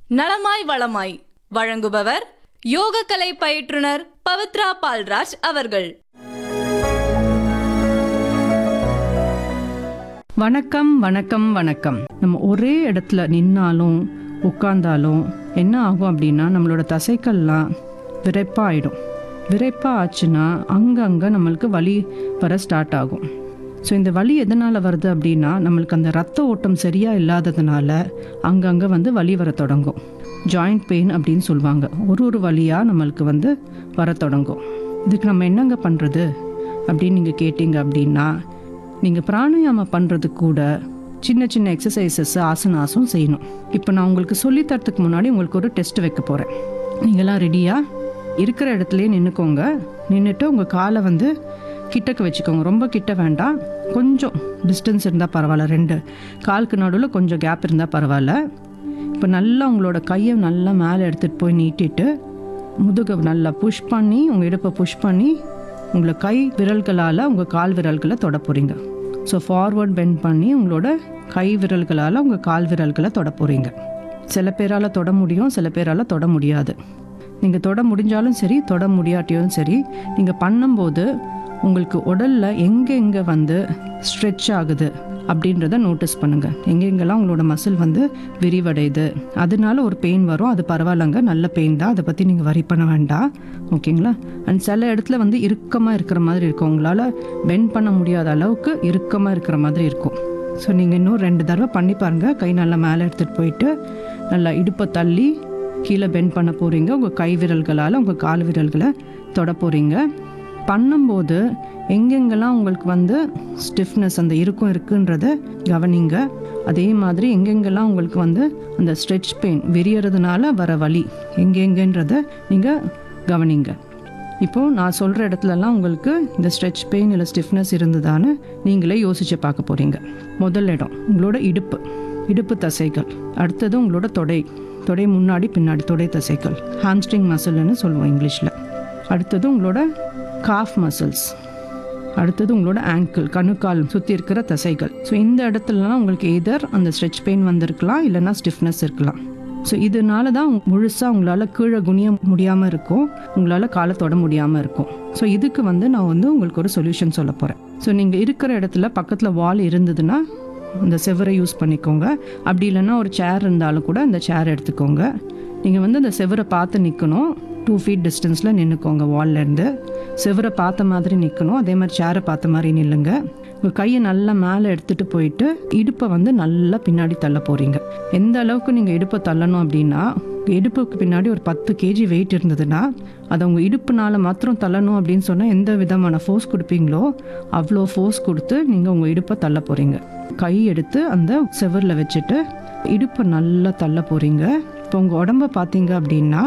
நலமாய் வளமாய் வழங்குபவர் யோகக்கலை பயிற்றுனர் பவித்ரா பால்ராஜ் அவர்கள். வணக்கம் வணக்கம் வணக்கம். நம்ம ஒரே இடத்துல நின்னாலும் உட்கார்ந்தாலும் என்ன ஆகும் அப்படின்னா நம்மளோட தசைக்கள்லாம் விரைப்பாயிடும். விரைப்பாக ஆச்சுன்னா அங்கங்கே நம்மளுக்கு வலி வர ஸ்டார்ட் ஆகும். ஸோ இந்த வலி எதனால் வருது அப்படின்னா நம்மளுக்கு அந்த ரத்த ஓட்டம் சரியாக இல்லாததுனால அங்கங்கே வலி வர தொடங்கும். ஜாயிண்ட் பெயின் அப்படின்னு சொல்லுவாங்க. ஒரு வலியாக நம்மளுக்கு வர தொடங்கும். இதுக்கு நம்ம என்னங்க பண்ணுறது அப்படின்னு நீங்கள் கேட்டிங்க அப்படின்னா, நீங்கள் பிராணாயாமம் பண்ணுறது கூட சின்ன சின்ன எக்ஸசைசஸ் ஆசனாசும் செய்யணும். இப்போ நான் உங்களுக்கு சொல்லித்தரத்துக்கு முன்னாடி உங்களுக்கு ஒரு டெஸ்ட் வைக்க போகிறேன். நீங்களாம் ரெடியாக இருக்கிற இடத்துலையே நின்றுக்கோங்க. நின்றுட்டு உங்கள் காலை கிட்டக்கு வச்சுக்கோங்க. ரொம்ப கிட்ட வேண்டாம், கொஞ்சம் டிஸ்டன்ஸ் இருந்தால் பரவாயில்ல. 2 காலுக்கு நடுவில் கொஞ்சம் கேப் இருந்தால் பரவாயில்ல. இப்போ நல்லா உங்களோட கையை நல்லா மேலே எடுத்துகிட்டு போய் நீட்டிட்டு முதுகை நல்லா புஷ் பண்ணி உங்கள் இடுப்பை புஷ் பண்ணி உங்களை கை விரல்களால் உங்கள் கால் விரல்களை தொட போகிறீங்க. ஸோ ஃபார்வர்ட் பெண்ட் பண்ணி உங்களோட கை விரல்களால் உங்கள் கால் விரல்களை தொட போகிறீங்க. சில பேரால் தொட முடியும், சில பேரால் தொட முடியாது. நீங்கள் தொட முடிஞ்சாலும் சரி, தொட முடியாட்டியும் சரி, நீங்கள் பண்ணும்போது உங்களுக்கு உடலில் எங்கெங்கே ஸ்ட்ரெச் ஆகுது அப்படின்றத நோட்டீஸ் பண்ணுங்கள். எங்கெங்கெல்லாம் உங்களோட மசில் விரிவடையுது, அதனால ஒரு பெயின் வரும். அது பரவாயில்லைங்க, நல்ல பெயின் தான், அதை பற்றி நீங்கள் வரி பண்ண வேண்டாம். ஓகேங்களா? அண்ட் சில இடத்துல இறுக்கமாக இருக்கிற மாதிரி இருக்கும். உங்களால் பெண்ட் பண்ண முடியாத அளவுக்கு இறுக்கமாக இருக்கிற மாதிரி இருக்கும். ஸோ நீங்கள் இன்னும் 2 தடவை பண்ணி பாருங்கள். கை நல்லா மேலே எடுத்துகிட்டு போயிட்டு நல்லா இடுப்பை தள்ளி கீழே பெண்ட் பண்ண போகிறீங்க. உங்கள் கை விரல்களால் உங்கள் கால் விரல்களை தொட போகிறீங்க. பண்ணும்போது எங்கெங்கெல்லாம் உங்களுக்கு ஸ்டிஃப்னஸ் அந்த இறுக்கம் இருக்குன்றத கவனிங்க. அதே மாதிரி எங்கெங்கெல்லாம் உங்களுக்கு அந்த ஸ்ட்ரெச் பெயின் விரியறதுனால வர வலி எங்கெங்கன்றத நீங்கள் கவனிங்க. இப்போது நான் சொல்கிற இடத்துலலாம் உங்களுக்கு இந்த ஸ்ட்ரெச் பெயின் இல்லை ஸ்டிஃப்னஸ் இருந்ததான்னு நீங்களே யோசித்து பார்க்க போகிறீங்க. முதல் இடம் உங்களோட இடுப்பு தசைகள். அடுத்தது உங்களோட தொடை முன்னாடி பின்னாடி தொடை தசைகள், ஹாம்ஸ்ட்ரிங் மசில்னு சொல்லுவோம் இங்கிலீஷில். அடுத்தது உங்களோட காஃப் மசில்ஸ். அடுத்தது உங்களோட ஆங்கிள், கணுக்கால் சுற்றி இருக்கிற தசைகள். ஸோ இந்த இடத்துலலாம் உங்களுக்கு எதர் அந்த ஸ்ட்ரெச் பெயின் வந்திருக்கலாம், இல்லைன்னா ஸ்டிஃப்னஸ் இருக்கலாம். ஸோ இதனால தான் முழுசாக உங்களால் கீழே குனிய முடியாமல் இருக்கும், உங்களால் காலை தொட முடியாமல் இருக்கும். ஸோ இதுக்கு நான் உங்களுக்கு ஒரு சொல்யூஷன் சொல்ல போகிறேன். ஸோ நீங்கள் இருக்கிற இடத்துல பக்கத்தில் வால் இருந்ததுன்னா அந்த செவரை யூஸ் பண்ணிக்கோங்க. அப்படி இல்லைன்னா ஒரு சேர் இருந்தாலும் கூட அந்த சேர் எடுத்துக்கோங்க. நீங்கள் அந்த செவரை பார்த்து நிற்கணும். 2 feet டிஸ்டன்ஸில் நின்றுக்கோங்க. வால்லேருந்து செவரை பார்த்த மாதிரி நிற்கணும். அதே மாதிரி சேரை பார்த்த மாதிரி நில்லுங்க. உங்கள் கையை நல்லா மேலே எடுத்துகிட்டு போயிட்டு இடுப்பை நல்லா பின்னாடி தள்ள போகிறீங்க. எந்த அளவுக்கு நீங்கள் இடுப்பை தள்ளணும் அப்படின்னா, இடுப்புக்கு பின்னாடி ஒரு 10 kg வெயிட் இருந்ததுன்னா அதை உங்கள் இடுப்புனால மாத்திரம் தள்ளணும் அப்படின்னு சொன்னால் எந்த விதமான ஃபோர்ஸ் கொடுப்பீங்களோ அவ்வளோ ஃபோர்ஸ் கொடுத்து நீங்கள் உங்கள் இடுப்பை தள்ள போகிறீங்க. கை எடுத்து அந்த செவரில் வச்சுட்டு இடுப்பை நல்லா தள்ள போகிறீங்க. இப்போ உங்கள் உடம்பை பார்த்தீங்க அப்படின்னா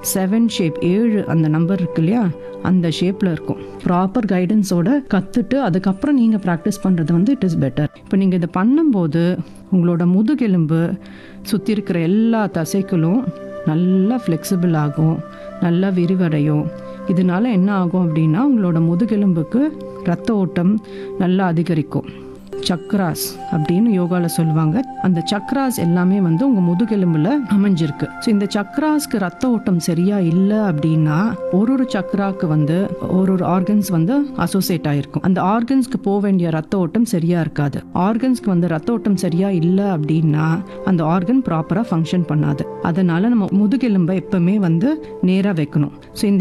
7 ஷேப், 7 அந்த நம்பர் இருக்கு இல்லையா, அந்த ஷேப்பில் இருக்கும். ப்ராப்பர் கைடன்ஸோட கற்றுட்டு அதுக்கப்புறம் நீங்கள் ப்ராக்டிஸ் பண்ணுறது இட் இஸ் பெட்டர். இப்போ நீங்கள் இதை பண்ணும்போது உங்களோட முதுகெலும்பு சுற்றி இருக்கிற எல்லா தசைகளும் நல்லா ஃப்ளெக்சிபிள் ஆகும், நல்லா விரிவடையும். இதனால என்ன ஆகும் அப்படின்னா உங்களோட முதுகெலும்புக்கு ரத்த ஓட்டம் நல்லா அதிகரிக்கும். சக்ராஸ் அப்படின்னு யோகாவில் சொல்லுவாங்க. அந்த சக்ராஸ் எல்லாமே உங்கள் முதுகெலும்பில் அமைஞ்சிருக்கு. ஸோ இந்த சக்ராஸ்க்கு ரத்த ஓட்டம் சரியாக இல்லை அப்படின்னா ஒரு சக்ராக்கு ஒரு ஆர்கன்ஸ் அசோசியேட் ஆகிருக்கும். அந்த ஆர்கன்ஸ்க்கு போக வேண்டிய ரத்த ஓட்டம் சரியாக இருக்காது. ஆர்கன்ஸ்க்கு ரத்த ஓட்டம் சரியாக இல்லை அப்படின்னா அந்த ஆர்கன் ப்ராப்பராக ஃபங்க்ஷன் பண்ணாது. அதனால் நம்ம முதுகெலும்பை எப்பவுமே நேராக வைக்கணும். ஸோ இந்த